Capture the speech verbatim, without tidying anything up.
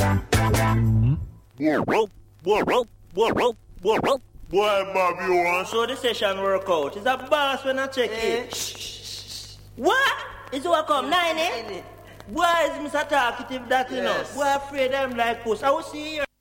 Whoa, whoa, whoa, whoa, whoa, whoa, whoa. Boy, Bob, you want so the session work out. It's a boss when I check it. Shh. What? Is what come? Nine, eh? Boy, is Mister Talkative that, you know? Boy, afraid them like us. I will see you.